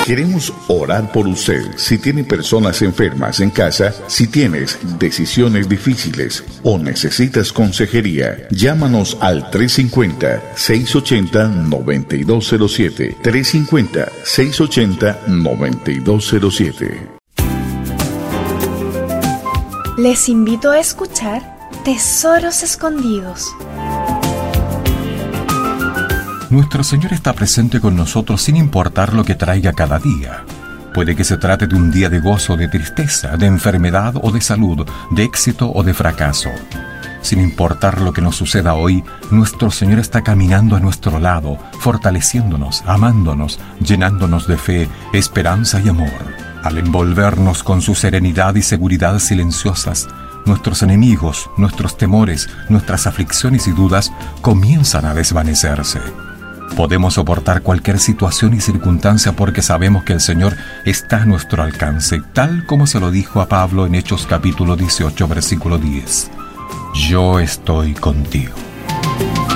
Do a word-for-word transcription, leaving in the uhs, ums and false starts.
Queremos orar por usted. Si tiene personas enfermas en casa, si tienes decisiones difíciles o necesitas consejería, llámanos al tres cinco cero, seis ocho cero, nueve dos cero siete. tres cinco cero, seis ocho cero, nueve dos cero siete. Les invito a escuchar Tesoros Escondidos. Nuestro Señor está presente con nosotros sin importar lo que traiga cada día. Puede que se trate de un día de gozo o de tristeza, de enfermedad o de salud, de éxito o de fracaso. Sin importar lo que nos suceda hoy, nuestro Señor está caminando a nuestro lado, fortaleciéndonos, amándonos, llenándonos de fe, esperanza y amor. Al envolvernos con su serenidad y seguridad silenciosas, nuestros enemigos, nuestros temores, nuestras aflicciones y dudas comienzan a desvanecerse. Podemos soportar cualquier situación y circunstancia porque sabemos que el Señor está a nuestro alcance, tal como se lo dijo a Pablo en Hechos capítulo dieciocho, versículo diez. Yo estoy contigo.